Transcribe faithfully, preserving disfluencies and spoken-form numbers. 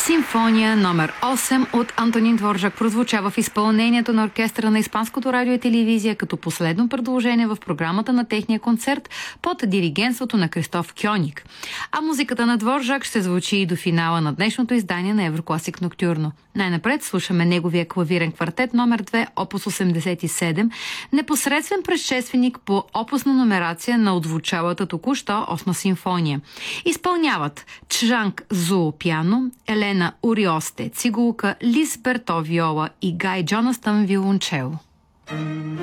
Симфония номер осем от Антонин Дворжак прозвучава в изпълнението на оркестъра на Испанското радио и телевизия като последно предложение в програмата на техния концерт под диригентството на Кристоф Кьоник. А музиката на Дворжак ще звучи и до финала на днешното издание на Еврокласик Ноктюрно. Най-напред слушаме неговия клавирен квартет номер две, опус осемдесет и седем, непосредствен предшественик по опусна номерация на отзвучалата току-що осма симфония. Изпълняват Чжанг Зуо пиано, Елена Уриосте цигулка, Лис Берто виола и Гай Джонастън виолончело.